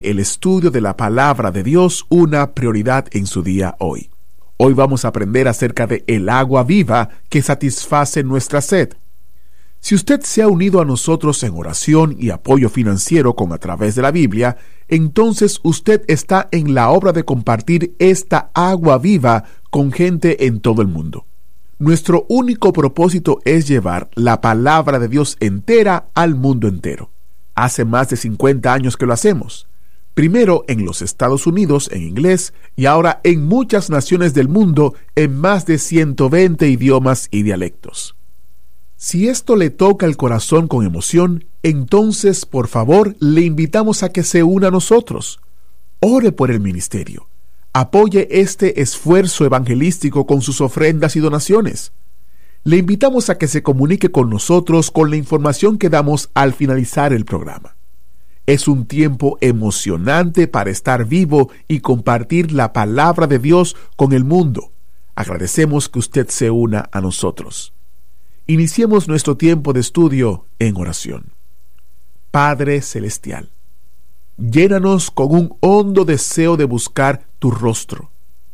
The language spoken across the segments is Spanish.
el estudio de la palabra de Dios una prioridad en su día hoy. Hoy vamos a aprender acerca de el agua viva que satisface nuestra sed. Si usted se ha unido a nosotros en oración y apoyo financiero a través de la Biblia, entonces usted está en la obra de compartir esta agua viva con gente en todo el mundo. Nuestro único propósito es llevar la palabra de Dios entera al mundo entero. Hace más de 50 años que lo hacemos. Primero en los Estados Unidos en inglés y ahora en muchas naciones del mundo en más de 120 idiomas y dialectos. Si esto le toca el corazón con emoción, entonces, por favor, le invitamos a que se una a nosotros. Ore por el ministerio. Apoye este esfuerzo evangelístico con sus ofrendas y donaciones. Le invitamos a que se comunique con nosotros con la información que damos al finalizar el programa. Es un tiempo emocionante para estar vivo y compartir la palabra de Dios con el mundo. Agradecemos que usted se una a nosotros. Iniciemos nuestro tiempo de estudio en oración. Padre Celestial, llénanos con un hondo deseo de buscar tu rostro.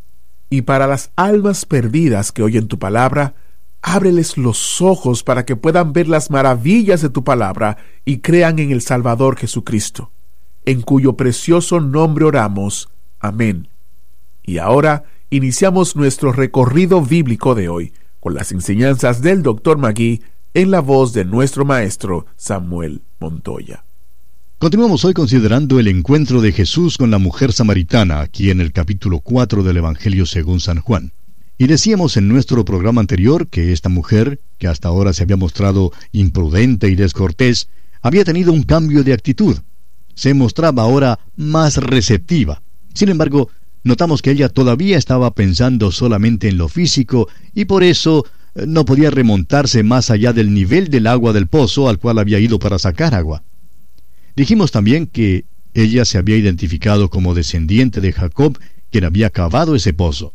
Y para las almas perdidas que oyen tu palabra, ábreles los ojos para que puedan ver las maravillas de tu palabra y crean en el Salvador Jesucristo, en cuyo precioso nombre oramos. Amén. Y ahora iniciamos nuestro recorrido bíblico de hoy, con las enseñanzas del Dr. Magui en la voz de nuestro maestro Samuel Montoya. Continuamos hoy considerando el encuentro de Jesús con la mujer samaritana, aquí en el capítulo 4 del Evangelio según San Juan. Y decíamos en nuestro programa anterior que esta mujer, que hasta ahora se había mostrado imprudente y descortés, había tenido un cambio de actitud. Se mostraba ahora más receptiva. Sin embargo, notamos que ella todavía estaba pensando solamente en lo físico y por eso no podía remontarse más allá del nivel del agua del pozo al cual había ido para sacar agua. Dijimos también que ella se había identificado como descendiente de Jacob, quien había cavado ese pozo.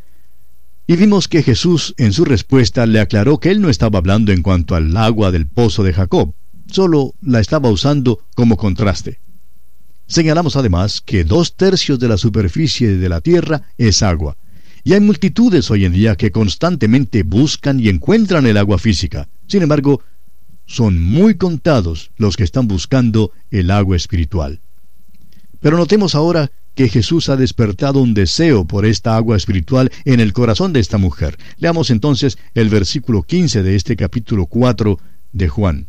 Y vimos que Jesús en su respuesta le aclaró que él no estaba hablando en cuanto al agua del pozo de Jacob, solo la estaba usando como contraste. Señalamos además que 2/3 de la superficie de la tierra es agua, y hay multitudes hoy en día que constantemente buscan y encuentran el agua física. Sin embargo, son muy contados los que están buscando el agua espiritual. Pero notemos ahora que Jesús ha despertado un deseo por esta agua espiritual en el corazón de esta mujer. Leamos entonces el versículo 15 de este capítulo 4 de Juan.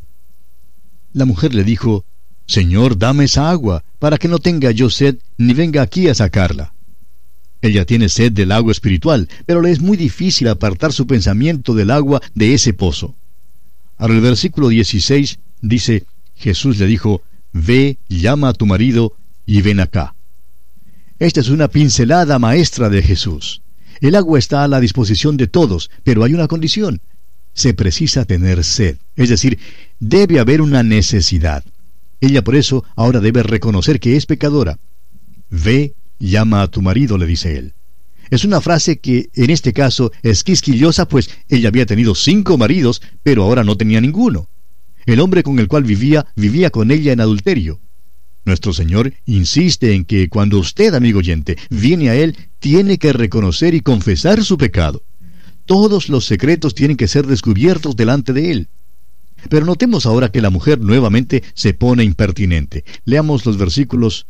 La mujer le dijo: Señor, dame esa agua, para que no tenga yo sed, ni venga aquí a sacarla. Ella tiene sed del agua espiritual, pero le es muy difícil apartar su pensamiento del agua de ese pozo. Ahora el versículo 16 dice: Jesús le dijo: Ve, llama a tu marido, y ven acá. Esta es una pincelada maestra de Jesús. El agua está a la disposición de todos, pero hay una condición. Se precisa tener sed, es decir, debe haber una necesidad. Ella por eso ahora debe reconocer que es pecadora. Ve, llama a tu marido, le dice él. Es una frase que en este caso es quisquillosa, pues ella había tenido 5 maridos, pero ahora no tenía ninguno. El hombre con el cual vivía con ella en adulterio. Nuestro Señor insiste en que cuando usted, amigo oyente, viene a Él, tiene que reconocer y confesar su pecado. Todos los secretos tienen que ser descubiertos delante de Él. Pero notemos ahora que la mujer nuevamente se pone impertinente. Leamos los versículos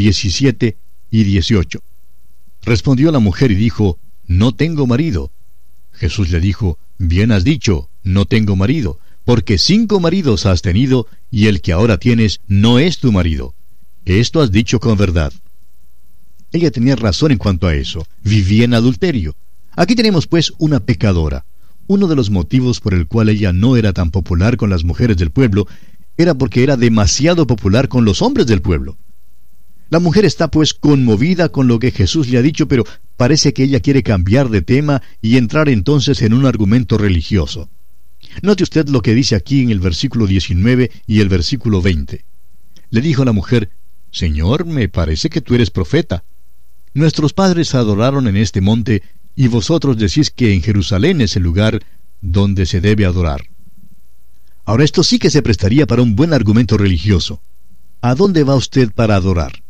17 y 18. Respondió la mujer y dijo: No tengo marido. Jesús le dijo: Bien has dicho, no tengo marido, porque 5 maridos has tenido, y el que ahora tienes no es tu marido. Esto has dicho con verdad. Ella tenía razón en cuanto a eso. Vivía en adulterio. Aquí tenemos pues una pecadora. Uno de los motivos por el cual ella no era tan popular con las mujeres del pueblo era porque era demasiado popular con los hombres del pueblo. La mujer está pues conmovida con lo que Jesús le ha dicho, pero parece que ella quiere cambiar de tema y entrar entonces en un argumento religioso. Note usted lo que dice aquí en el versículo 19 y el versículo 20. Le dijo la mujer: Señor, me parece que tú eres profeta. Nuestros padres adoraron en este monte, y vosotros decís que en Jerusalén es el lugar donde se debe adorar. Ahora esto sí que se prestaría para un buen argumento religioso. ¿A dónde va usted para adorar?